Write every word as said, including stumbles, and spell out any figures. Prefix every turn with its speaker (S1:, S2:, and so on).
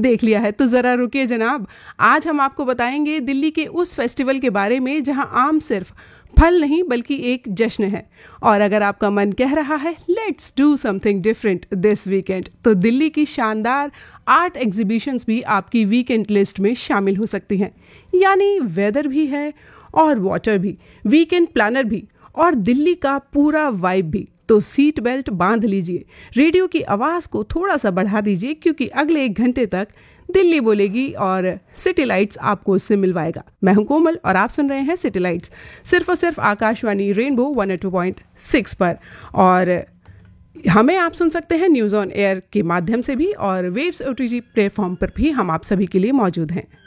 S1: देख लिया है? तो ज़रा रुकिए जनाब, आज हम आपको बताएंगे दिल्ली के उस फेस्टिवल के बारे में जहां आम सिर्फ फल नहीं बल्कि एक जश्न है। और अगर आपका मन कह रहा है let's do something different this weekend, तो दिल्ली की शानदार आर्ट एग्जीबिशंस भी आपकी वीकेंड लिस्ट में शामिल हो सकती हैं। यानी वेदर भी है और वाटर भी, वीकेंड प्लानर भी और दिल्ली का पूरा वाइब भी। तो सीट बेल्ट बांध लीजिए, रेडियो की आवाज़ को थोड़ा सा बढ़ा दीजिए, क्योंकि अगले एक घंटे तक दिल्ली बोलेगी और सिटी लाइट्स आपको उससे मिलवाएगा। मैं हूं कोमल और आप सुन रहे हैं सिटी लाइट्स सिर्फ और सिर्फ Akashvani rainbow one O two point six पर। और हमें आप सुन सकते हैं न्यूज़ ऑन एयर के माध्यम से भी, और वेव्स ओटीटी प्लेटफॉर्म पर भी हम आप सभी के लिए मौजूद हैं।